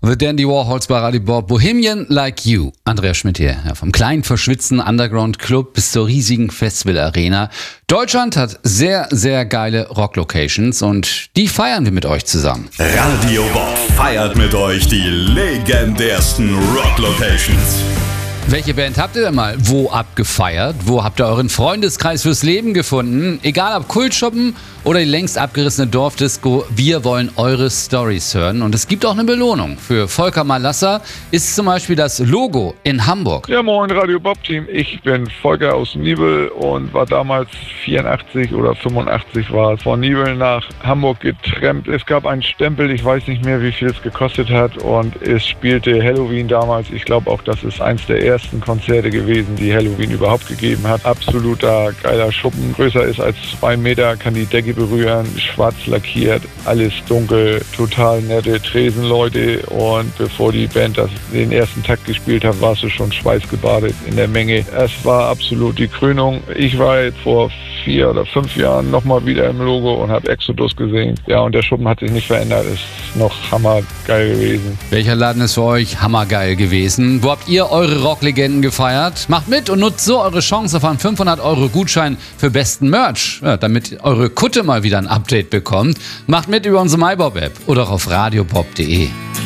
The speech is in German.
The Dandy Warhols bei Radio Bob. Bohemian Like You. Andreas Schmidt hier. Ja, vom kleinen verschwitzten Underground-Club bis zur riesigen Festival-Arena. Deutschland hat sehr, sehr geile Rock-Locations und die feiern wir mit euch zusammen. Radio Bob feiert mit euch die legendärsten Rock-Locations. Welche Band habt ihr denn mal wo abgefeiert? Wo habt ihr euren Freundeskreis fürs Leben gefunden? Egal ob Kultschuppen oder die längst abgerissene Dorfdisco, wir wollen eure Storys hören. Und es gibt auch eine Belohnung. Für Volker Malasser ist zum Beispiel das Logo in Hamburg. Ja, moin Radio Bob Team. Ich bin Volker aus Nibel und war damals 84 oder 85 war es, von Nibel nach Hamburg getrennt. Es gab einen Stempel, ich weiß nicht mehr, wie viel es gekostet hat, und es spielte Halloween damals. Ich glaube auch, das ist eins der ersten Konzerte gewesen, die Halloween überhaupt gegeben hat. Absoluter geiler Schuppen, größer ist als 2 Meter, kann die Decke berühren, schwarz lackiert, alles dunkel, total nette Tresenleute, und bevor die Band den ersten Takt gespielt hat, warst du schon schweißgebadet in der Menge. Es war absolut die Krönung. Ich war jetzt vor 4 oder 5 Jahren nochmal wieder im Logo und habe Exodus gesehen. Ja, und der Schuppen hat sich nicht verändert, ist noch hammergeil gewesen. Welcher Laden ist für euch hammergeil gewesen? Wo habt ihr eure Rocklegenden gefeiert? Macht mit und nutzt so eure Chance auf einen 500€ Gutschein für besten Merch, ja, damit eure Kutte mal wieder ein Update bekommt. Macht mit über unsere MyBob-App oder auch auf radiobob.de.